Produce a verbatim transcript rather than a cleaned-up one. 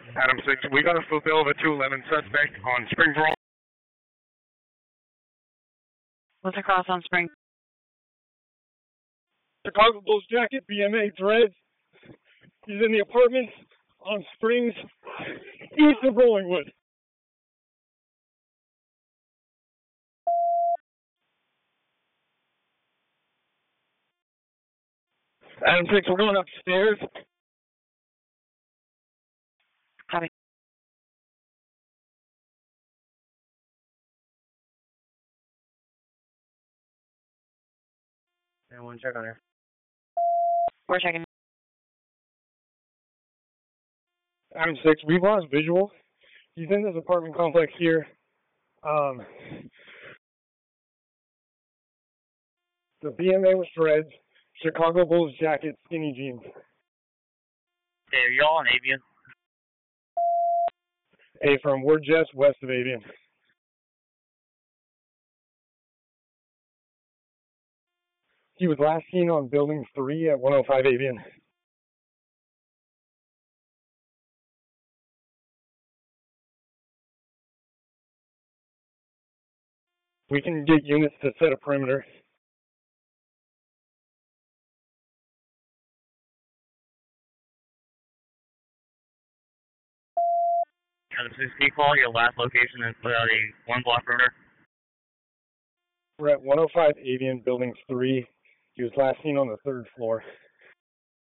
Adam six, we got a fulfill of a two eleven suspect on Springs Road. What's across on Spring? Chicago Bulls jacket, B M A, dreads. He's in the apartment on Springs, east of Rollingwood. Adam six, we're going upstairs. Copy. And one check on her. We're checking. Adam six, we've lost visual. He's in this apartment complex here. Um, the B M A was dreads, Chicago Bulls jacket, skinny jeans. Hey, are y'all on Avian? A from Word Jets, west of Avian. He was last seen on Building three at one oh five Avian. We can get units to set a perimeter. Adam six, can you call your last location and put out a one block perimeter? We're at one oh five Avian, Building three. He was last seen on the third floor.